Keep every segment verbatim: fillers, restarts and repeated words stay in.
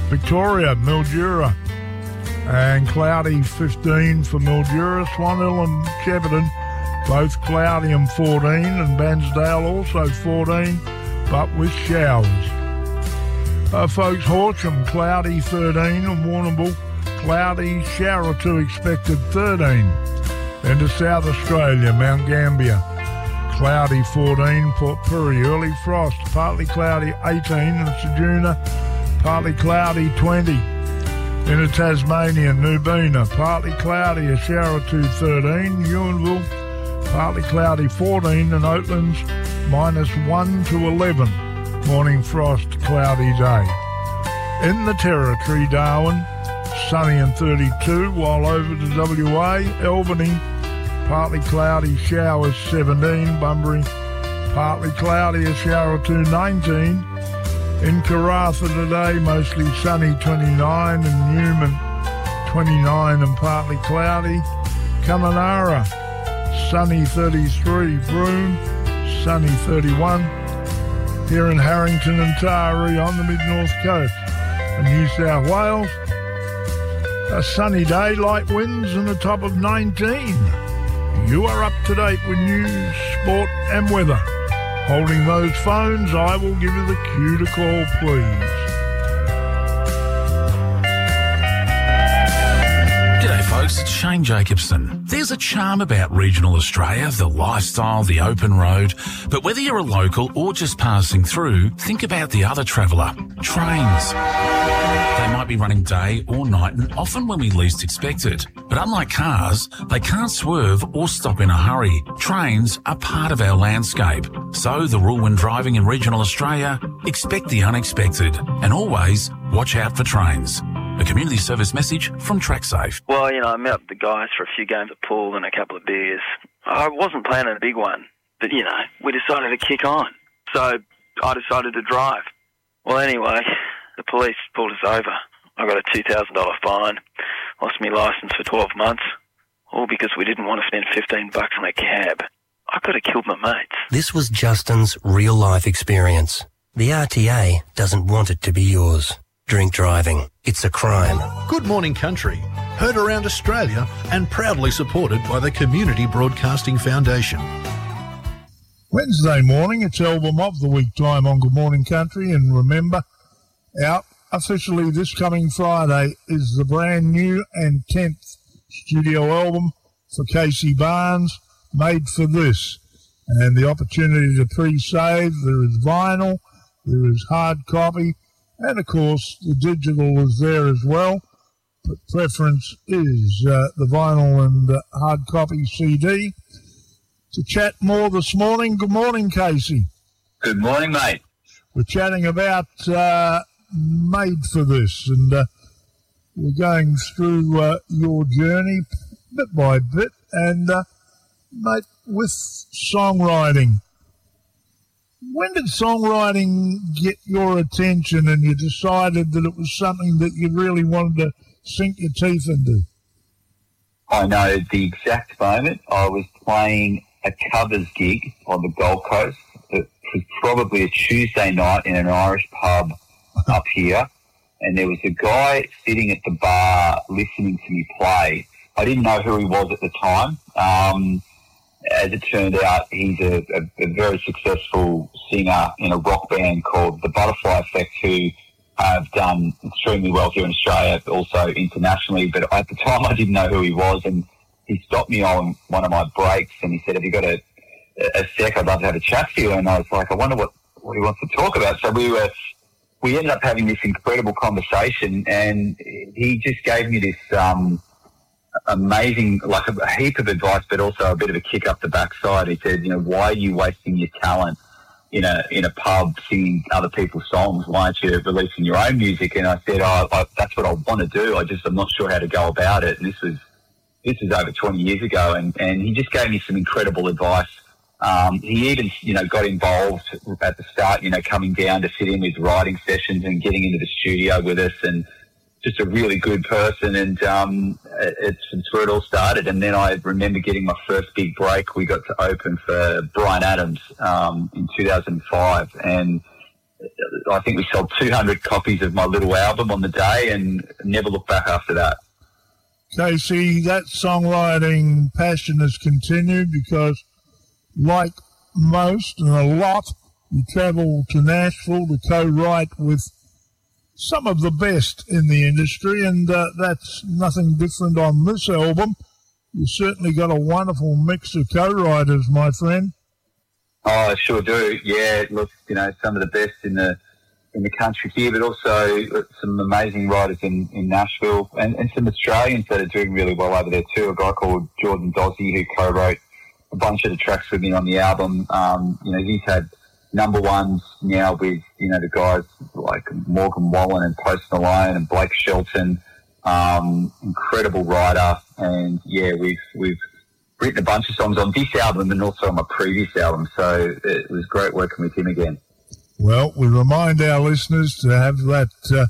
Victoria, Mildura, and cloudy fifteen for Mildura. Swan Hill and Shepparton, both cloudy and fourteen, and Bansdale also fourteen, but with showers. Uh, folks, Horsham, cloudy thirteen, and Warrnambool, cloudy, shower or two expected thirteen. Then to South Australia, Mount Gambier, cloudy fourteen, Port Pirie, early frost, partly cloudy eighteen, and Ceduna, partly cloudy twenty. In Tasmania, Nubina, partly cloudy, a shower or two thirteen, Ewanville, partly cloudy fourteen, and Oatlands, minus one to eleven. Morning frost, cloudy day. In the Territory, Darwin, sunny and thirty-two, while over to W A, Albany, partly cloudy, showers seventeen, Bunbury, partly cloudy, a shower or two nineteen. In Karratha today, mostly sunny twenty-nine, and Newman twenty-nine and partly cloudy. Kununurra, sunny thirty-three, Broome, sunny thirty-one. Here in Harrington and Taree on the mid-north coast of New South Wales, a sunny day, light winds and a top of nineteen. You are up to date with news, sport and weather. Holding those phones, I will give you the cue to call, please. G'day folks, it's Shane Jacobson. There's a charm about regional Australia, the lifestyle, the open road. But whether you're a local or just passing through, think about the other traveller, trains. They might be running day or night and often when we least expect it. But unlike cars, they can't swerve or stop in a hurry. Trains are part of our landscape. So the rule when driving in regional Australia, expect the unexpected and always watch out for trains. A community service message from TrackSafe. Well, you know, I met up with the guys for a few games of pool and a couple of beers. I wasn't planning a big one, but, you know, we decided to kick on. So I decided to drive. Well, anyway, the police pulled us over. I got a two thousand dollars fine, lost my licence for twelve months, all because we didn't want to spend fifteen bucks on a cab. I could have killed my mates. This was Justin's real-life experience. The R T A doesn't want it to be yours. Drink driving. It's a crime. Good Morning Country, heard around Australia and proudly supported by the Community Broadcasting Foundation. Wednesday morning, it's Album of the Week time on Good Morning Country, and remember, out officially this coming Friday is the brand new and tenth studio album for Casey Barnes, Made for This, and the opportunity to pre-save. There is vinyl, there is hard copy, and, of course, the digital is there as well. But preference is uh, the vinyl and uh, hard copy C D. To chat more this morning, good morning, Casey. Good morning, mate. We're chatting about uh, Made for This, and uh, we're going through uh, your journey bit by bit, and, uh, mate, with songwriting. When did songwriting get your attention and you decided that it was something that you really wanted to sink your teeth into? I know the exact moment. I was playing a covers gig on the Gold Coast. It was probably a Tuesday night in an Irish pub up here, and there was a guy sitting at the bar listening to me play. I didn't know who he was at the time. Um, as it turned out, he's a, a, a very successful singer in a rock band called The Butterfly Effect, who have done extremely well here in Australia, but also internationally. But at the time, I didn't know who he was, and he stopped me on one of my breaks, and he said, "Have you got a, a sec? I'd love to have a chat to you." And I was like, I wonder what, what he wants to talk about. So we were, we ended up having this incredible conversation, and he just gave me this um, amazing, like a, a heap of advice, but also a bit of a kick up the backside. He said, you know, why are you wasting your talent in a in a pub singing other people's songs? Why aren't you releasing your own music? And I said, oh, I, that's what I want to do. I just, I'm not sure how to go about it. And this was, this was over twenty years ago. And, and he just gave me some incredible advice. Um, he even, you know, got involved at the start, you know, coming down to sit in with writing sessions and getting into the studio with us, and just a really good person. And um, it's, it's where it all started. And then I remember getting my first big break. We got to open for Bryan Adams um, in two thousand five. And I think we sold two hundred copies of my little album on the day and never looked back after that. Casey, that songwriting passion has continued because, like most and a lot, you travel to Nashville to co-write with some of the best in the industry, and uh, that's nothing different on this album. You certainly got a wonderful mix of co-writers, my friend. Oh, I sure do. Yeah, look, you know, some of the best in the in the country here, but also some amazing writers in, in Nashville, and, and some Australians that are doing really well over there too. A guy called Jordan Dozzi who co-wrote a bunch of the tracks with me on the album. Um, you know, he's had number ones now with, you know, the guys like Morgan Wallen and Post Malone and Blake Shelton. Um, incredible writer, and yeah, we've we've written a bunch of songs on this album and also on my previous album, so it was great working with him again. Well, we remind our listeners to have that uh,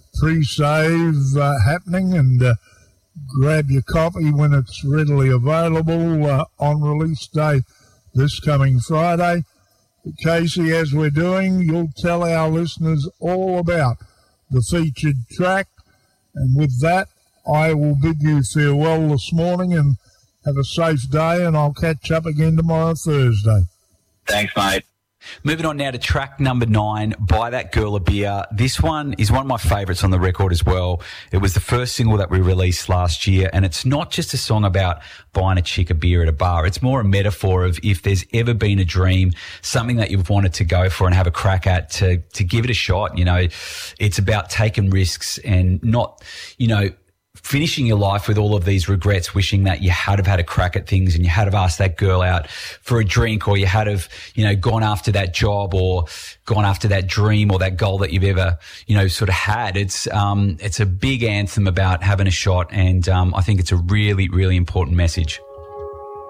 pre-save uh, happening, and uh, grab your copy when it's readily available uh, on release day this coming Friday. Casey, as we're doing, you'll tell our listeners all about the featured track, and with that, I will bid you farewell this morning and have a safe day, and I'll catch up again tomorrow, Thursday. Thanks, mate. Moving on now to track number nine, Buy That Girl a Beer. This one is one of my favourites on the record as well. It was the first single that we released last year, and it's not just a song about buying a chick a beer at a bar. It's more a metaphor of if there's ever been a dream, something that you've wanted to go for and have a crack at, to, to give it a shot. You know, it's about taking risks and not, you know, finishing your life with all of these regrets, wishing that you had have had a crack at things and you had have asked that girl out for a drink, or you had have, you know, gone after that job or gone after that dream or that goal that you've ever, you know, sort of had. It's, um, it's a big anthem about having a shot, and, um, I think it's a really, really important message.